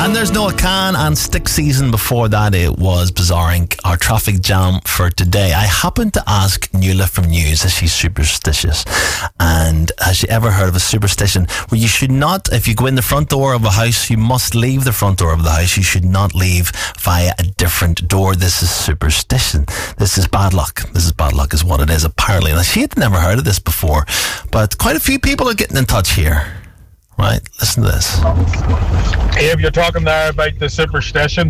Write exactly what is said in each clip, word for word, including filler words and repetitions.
And there's no can and stick season. Before that, it was Bizarre Incorporated. Our traffic jam for today. I happened to ask Nuala from News if she's superstitious. And has she ever heard of a superstition where you should not, if you go in the front door of a house, you must leave the front door of the house. You should not leave via a different door. This is superstition. This is bad luck. This is bad luck is what it is, apparently. Now, she had never heard of this before, but quite a few people are getting in touch here. Right, listen to this. Abe, you're talking there about the superstition.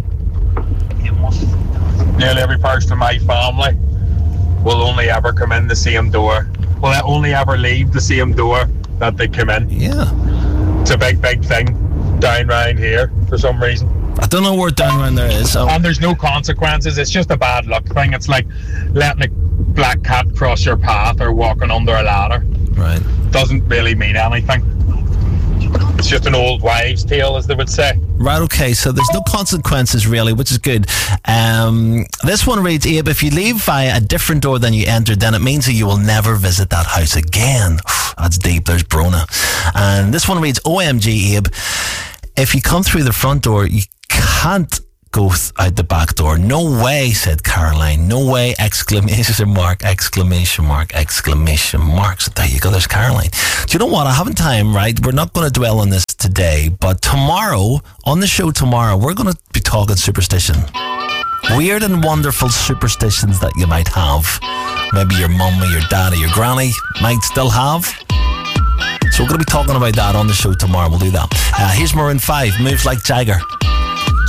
Nearly every person in my family will only ever come in the same door. Will they only ever leave the same door that they come in? Yeah. It's a big, big thing down round here for some reason. I don't know where down around there is. So. And there's no consequences. It's just a bad luck thing. It's like letting a black cat cross your path or walking under a ladder. Right. Doesn't really mean anything. It's just an old wives' tale, as they would say. Right, okay, so there's no consequences really, which is good. Um, this one reads, Abe, if you leave via a different door than you entered, then it means that you will never visit that house again. That's deep, there's Brona. And this one reads, O M G, Abe, if you come through the front door, you can't go th- out the back door. No way, said Caroline. No way, exclamation mark, exclamation mark, exclamation mark. So there you go, there's Caroline. Do you know what? I haven't time, right? We're not going to dwell on this today, but tomorrow, on the show tomorrow, we're going to be talking superstition. Weird and wonderful superstitions that you might have. Maybe your mum or your dad or your granny might still have. So we're going to be talking about that on the show tomorrow. We'll do that. Uh, here's Maroon five, Moves Like Jagger.